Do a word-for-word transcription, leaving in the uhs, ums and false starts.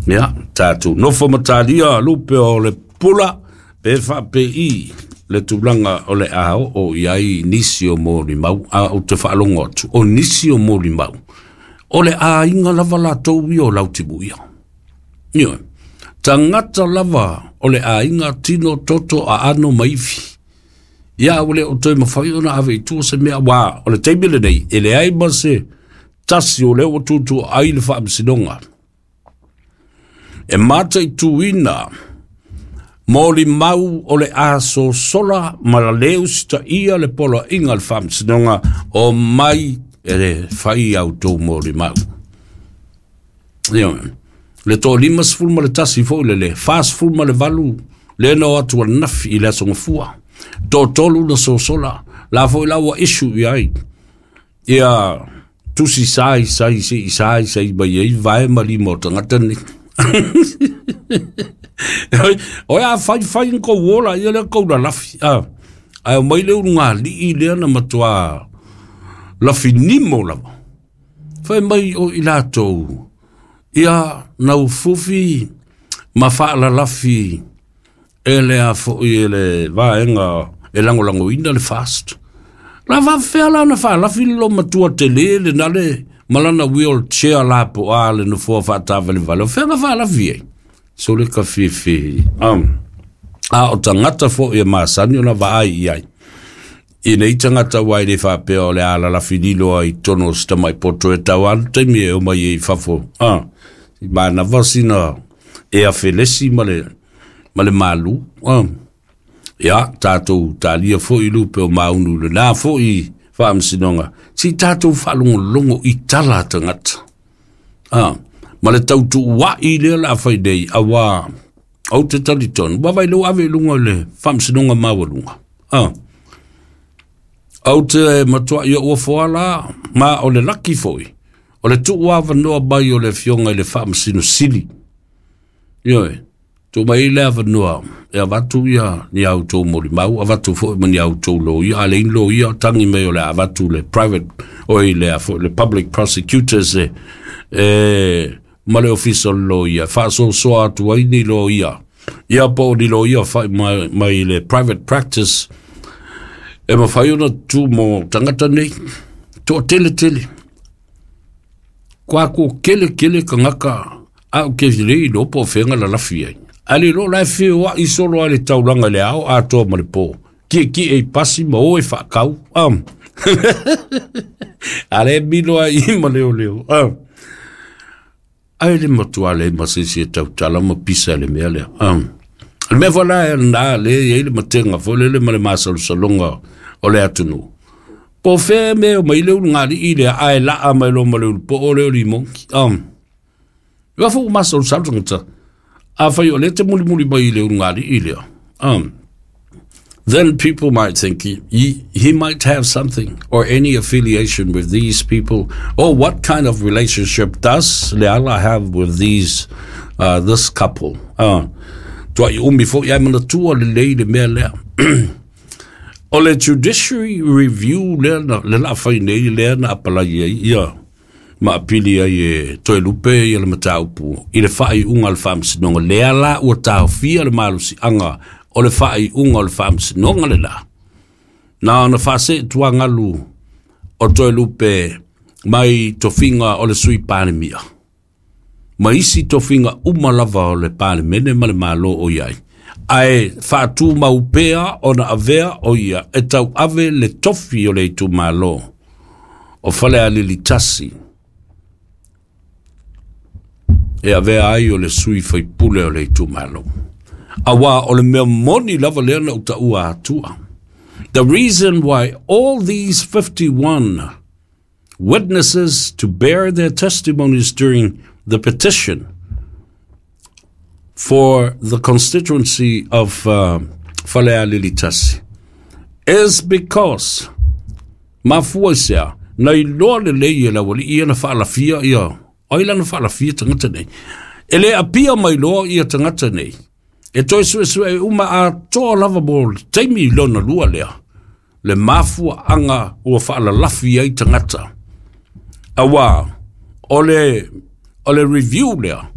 Ya, tātou. No whamataria lupe o le pula, pe wha pe i, le tūlanga o le ao o iai nisi o mōri mau, a o te whaalonga atu, o nisi o mōri mau. O le a inga lava la tauwi o lautibu ia. Nio, tangata lava o le a inga tino toto a ano maifi. Ia o le o toi mawhai ona ave i tua se mea wā, o le teimile nei, e le ai ma se tasi o le o tutu ai le wha amsinonga. E mata i tuina, mōli mau o le aso sola, ma la leo sita ia le polo inga le wha amsinonga o mai e le whai au tō mōli mau. Ia, le tō lima sfulma le tasi fo le le, fast fulma le valu, le no atu al nafi i le asonga fua. Tō tolu na so sola, la fo i lawa isu i ai. Ia, tusi sai, sai, sai, sai, sai, bai ei, vai mali mo tangata ni. O ia, fai, fai nko wola, ia lea kou na lafi. Ai, mai leo ngā li i lea na matua lafi nimo lava. Fai mai o i lātou. Ia, nau fufi, ma whaala lafi, e lea fo i e le vaenga, e lango lango ina le fast. La va fea la na whaala lafi lo matua te le, le nale, malana wheelchair la po a le no fua whaatawale vale. O whea nga whaala lafi e. So le ka whiwhi. Um, a o tangata fo i e maasani o na vaai i ai. I nei tangata wai le whapea o le ala lafi nilo ai tono sta mai poto e tau anu taimi e o mai e i whafo. Ah, ma na vasina e a whelesi ma le, ma le malu. Ah, ia, tātou tālia fo i lupe o maunu le nā fo i whaamsinonga. Si tātou whalongo longo i tala tangata. Ah, ma le tautu wa i lea la whai nei a wā au te taliton. Wawai lo ave lunga le whaamsinonga mawalunga. Ah, au te matua i o foala, ma o le laki foi. O le tu wava noa bai o le fionga i le whaamsino sili. Ioe, tu mai le ava noa, e avatu ia ni au tō mori mau, avatu foi mani au tō lo ia, ale in lo ia, tangi mei o le avatu le private, o i le, le public prosecutors e, e ma le official lo ia, whaaso soa atu ai ni lo ia. Ia po ni lo ia, mai, mai le private practice, e ma whai ona tu mo tangata nei, tō tele tele. Kua ko kele kele ka ngaka, au ke rei no po whenga la lafi ai. Ali lo lai whiwa i solo ale tauranga le au, a tō mare po. Ki ki e pasi ma o e whakau. Um. Ale mino a ima leo leo. Um. Ai le matua le masisi e tau tala ma pisa le mea lea. Um. Le mea wala e na le e le matenga fo le le male masalu salonga o le atunu. Po fe me o mai leo ngari i le ai la a mai lo maleu po o leo li monki. Um. Iwa fo masalu salonga a fai o le te muli muli mai leo ngari i leo. Um. Then people might think he, he might have something or any affiliation with these people, or what kind of relationship does Leala have with these uh, this couple? Uh, Tua i umi fo ia mana tua le lei le mea lea. O le judiciary review lea na le la fai nei lea na apala ia ia ma apili ai e toe lupe ia le mataupu i le fai unga le whamsinonga lea la ua tau fia le malusi anga o le fai unga o le whamsinonga le la. Na na whase tua ngalu o toe lupe mai tofinga o le sui panemia. Ma isi tofinga umalava o le pale mene ma le malo o iai. Ai whātū maupea o na avea o ia e tau ave le tofi o le tu malo o whale a li tasi. E avea ai o le sui whai pule o le tu malo. Awa o le mea moni lava lea na uta ua atua. The reason why all these fifty-one witnesses to bear their testimonies during the petition for the constituency of uh, Whalea Lilitasi is because mafuasia na iloa le leie la wali ia na whaalafia ia oila na whaalafia tangata nei ele apia mai loa ia tangata nei e toi sue sue uma a toa lava bol teimi lona lua lea le mafua anga ua whaalalafia i tangata awa ole ole review lea